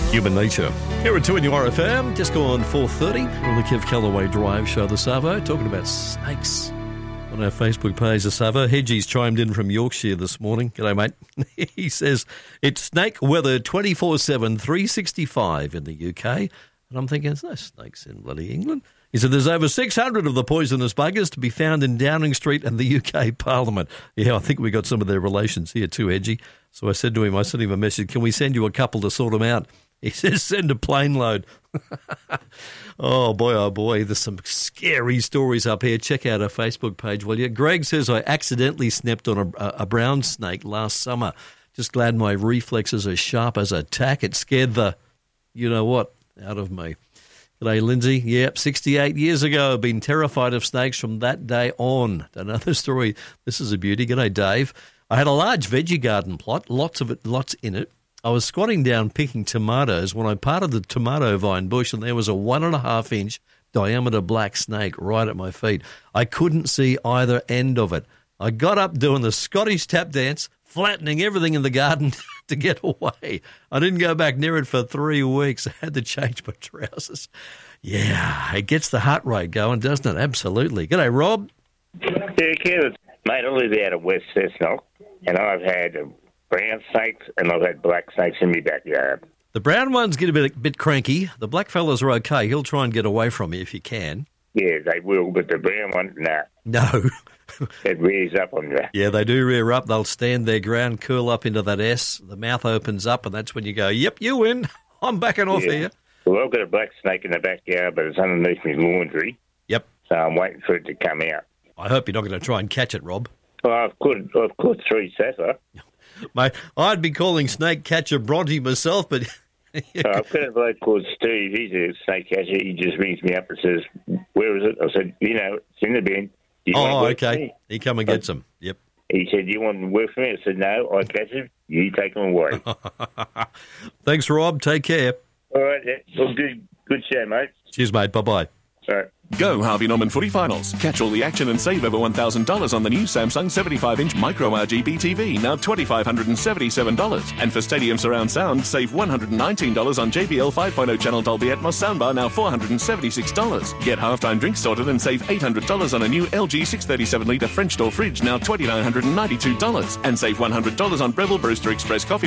Human Nature. Here at 2 in your RFM, just gone 4:30 on the Kev Callaway Drive show, the Savo, talking about snakes on our Facebook page, the Savo. Hedgie's chimed in from Yorkshire this morning. G'day, mate. He says, it's snake weather 24/7, 365 in the UK. And I'm thinking, there's no snakes in bloody England. He said, there's over 600 of the poisonous buggers to be found in Downing Street and the UK Parliament. Yeah, I think we got some of their relations here too, Hedgie. So I said to him, I sent him a message, can we send you a couple to sort them out? He says, send a plane load. Oh, boy, there's some scary stories up here. Check out our Facebook page, will you? Greg says, I accidentally snapped on a brown snake last summer. Just glad my reflexes are sharp as a tack. It scared the you-know-what out of me. G'day, Lindsay. Yep, 68 years ago, been terrified of snakes from that day on. Another story. This is a beauty. G'day, Dave. I had a large veggie garden plot, lots in it. I was squatting down picking tomatoes when I parted the tomato vine bush and there was a 1.5-inch diameter black snake right at my feet. I couldn't see either end of it. I got up doing the Scottish tap dance, flattening everything in the garden to get away. I didn't go back near it for 3 weeks. I had to change my trousers. Yeah, it gets the heart rate going, doesn't it? Absolutely. G'day, Rob. Yeah, Kevin. Mate, I live out of West Cessnock, and I've had brown snakes and I've had black snakes in my backyard. The brown ones get a bit cranky. The black fellas are okay. He'll try and get away from you if you can. Yeah, they will, but the brown one, nah. No. It rears up on you. Yeah, they do rear up. They'll stand their ground, curl up into that S. The mouth opens up, and that's when you go, yep, you win. I'm backing off here. Well, I've got a black snake in the backyard, but it's underneath my laundry. Yep. So I'm waiting for it to come out. I hope you're not going to try and catch it, Rob. Well, I've caught 3 sapphire. Mate, I'd be calling snake catcher Bronte myself, but... I've got a bloke called Steve. He's a snake catcher. He just rings me up and says, where is it? I said, it's in the bin. Okay. He come and gets them. Yep. He said, you want to work for me? I said, no, I catch him. You take him away. Thanks, Rob. Take care. All right. Well, good show, mate. Cheers, mate. Bye-bye. All right. Go Harvey Norman Footy Finals. Catch all the action and save over $1,000 on the new Samsung 75-inch Micro RGB TV, now $2,577. And for Stadium Surround Sound, save $119 on JBL 5.0 channel Dolby Atmos soundbar, now $476. Get halftime drinks sorted and save $800 on a new LG 637-litre French door fridge, now $2,992. And save $100 on Breville Brewster Express coffee